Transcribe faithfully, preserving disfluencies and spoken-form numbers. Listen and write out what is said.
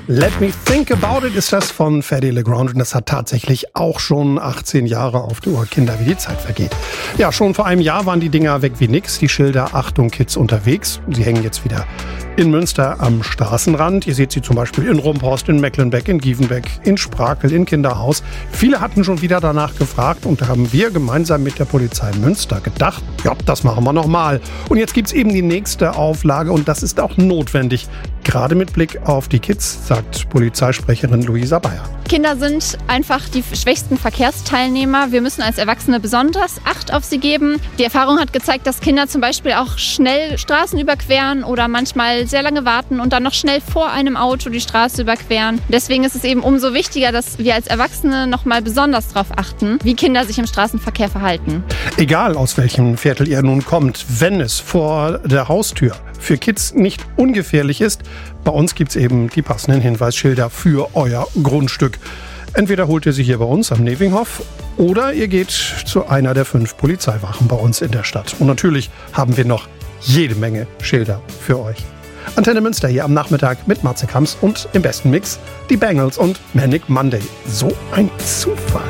Let Me Think About It ist das von Fedde Le Grand und das hat tatsächlich auch schon achtzehn Jahre auf der Uhr. Kinder, wie die Zeit vergeht. Ja, schon vor einem Jahr waren die Dinger weg wie nix. Die Schilder Achtung Kids unterwegs. Sie hängen jetzt wieder in Münster am Straßenrand. Ihr seht sie zum Beispiel in Rumphorst, in Mecklenbeck, in Gievenbeck, in Sprakel, in Kinderhaus. Viele hatten schon wieder danach gefragt und da haben wir gemeinsam mit der Polizei Münster gedacht, ja, das machen wir nochmal. Und jetzt gibt's eben die nächste Auflage und das ist auch notwendig. Gerade mit Blick auf die Kids, sagt Polizeisprecherin Luisa Bayer. Kinder sind einfach die schwächsten Verkehrsteilnehmer. Wir müssen als Erwachsene besonders Acht auf sie geben. Die Erfahrung hat gezeigt, dass Kinder zum Beispiel auch schnell Straßen überqueren oder manchmal sehr lange warten und dann noch schnell vor einem Auto die Straße überqueren. Deswegen ist es eben umso wichtiger, dass wir als Erwachsene noch mal besonders darauf achten, wie Kinder sich im Straßenverkehr verhalten. Egal aus welchem Viertel ihr nun kommt, wenn es vor der Haustür für Kids nicht ungefährlich ist, bei uns gibt's eben die passenden Hinweisschilder für euer Grundstück. Entweder holt ihr sie hier bei uns am Nevinghof oder ihr geht zu einer der fünf Polizeiwachen bei uns in der Stadt. Und natürlich haben wir noch jede Menge Schilder für euch. Antenne Münster hier am Nachmittag mit Matze Kamps und im besten Mix die Bangles und Manic Monday. So ein Zufall.